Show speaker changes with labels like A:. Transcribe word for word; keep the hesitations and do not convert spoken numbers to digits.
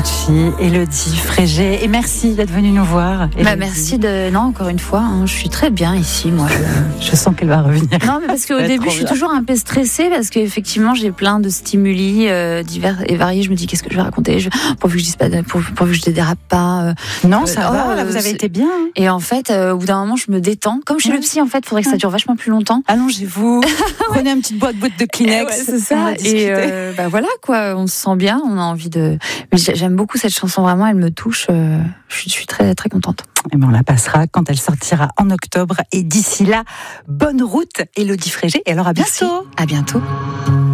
A: Bacci, Élodie Frégé, et merci d'être venue nous voir.
B: Bah, merci de non encore une fois, hein, je suis très bien ici, moi.
A: Je, je sens qu'elle va revenir.
B: Non, mais parce qu'au début, je suis toujours un peu stressée parce qu'effectivement, j'ai plein de stimuli euh, divers et variés. Je me dis qu'est-ce que je vais raconter, je, pourvu que je dise pas, pourvu, pourvu que je ne dérape pas. Euh,
A: non, ça
B: euh,
A: va.
B: oh,
A: là, vous avez
B: c'est...
A: été bien. Hein.
B: Et en fait, euh, au bout d'un moment, je me détends. Comme chez ouais. le psy, en fait, il faudrait que ça dure vachement plus longtemps.
A: Allongez-vous, prenez une petite boîte, boîte de Kleenex.
B: Ouais, c'est ça. Et euh, bah voilà quoi, on se sent bien, on a envie de. J'aime beaucoup cette chanson, vraiment, elle me touche. Euh, je, suis, je suis très très contente.
A: Et ben on la passera quand elle sortira en octobre. Et d'ici là, bonne route, Élodie Frégé. Et alors à bientôt.
B: Merci. À bientôt.